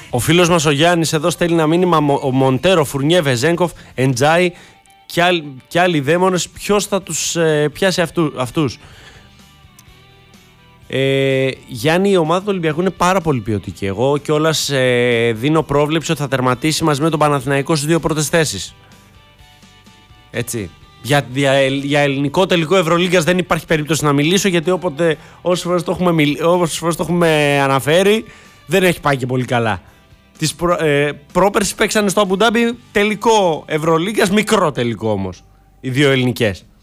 φίλος μας ο Γιάννης εδώ στέλνει ένα μήνυμα. Ο Μοντέρο, Φουρνιέ, Βεζέγκοφ, Εντζάι και άλλοι δαίμονες. Ποιος θα τους πιάσει αυτούς? Γιάννη, η ομάδα του Ολυμπιακού είναι πάρα πολύ ποιοτική. Εγώ κιόλας δίνω πρόβλεψη ότι θα τερματίσει μαζί με τον Παναθηναϊκό στις 2 πρώτες θέσεις. Έτσι. Για ελληνικό τελικό Ευρωλίγκας δεν υπάρχει περίπτωση να μιλήσω, γιατί όσες φορές το έχουμε αναφέρει δεν έχει πάει και πολύ καλά. Τις πρόπερσις παίξανε στο Αμπουντάμπι τελικό Ευρωλίγκας, μικρό τελικό όμως, οι 2 ελληνικές.